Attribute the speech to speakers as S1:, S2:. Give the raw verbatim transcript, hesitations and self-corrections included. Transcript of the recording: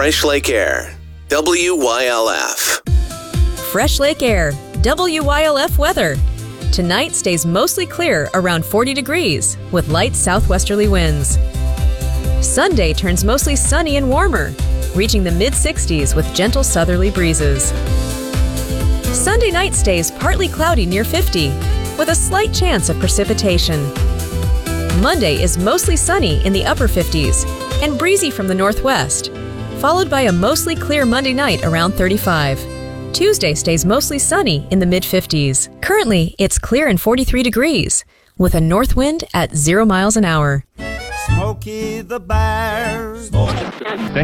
S1: Fresh Lake Air, W Y L F.
S2: Fresh Lake Air, W Y L F weather. Tonight stays mostly clear around forty degrees with light southwesterly winds. Sunday turns mostly sunny and warmer, reaching the mid sixties with gentle southerly breezes. Sunday night stays partly cloudy near fifty, with a slight chance of precipitation. Monday is mostly sunny in the upper fifties and breezy from the northwest, followed by a mostly clear Monday night around thirty-five. Tuesday stays mostly sunny in the mid fifties. Currently, it's clear and forty-three degrees, with a north wind at zero miles an hour.
S3: Smokey the Bear.